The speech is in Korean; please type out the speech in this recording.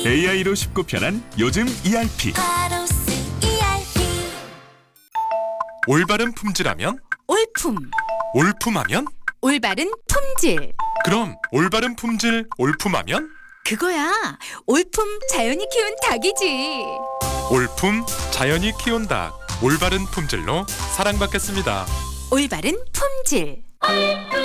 AI로 쉽고 편한 요즘 ERP. 올바른 품질하면? 올품, 올품하면? 올바른 품질. 그럼 올바른 품질, 올품하면? 그거야. 올품 자연이 키운 닭이지. 올품 자연이 키운 닭. 올바른 품질로 사랑받겠습니다. 올바른 품질.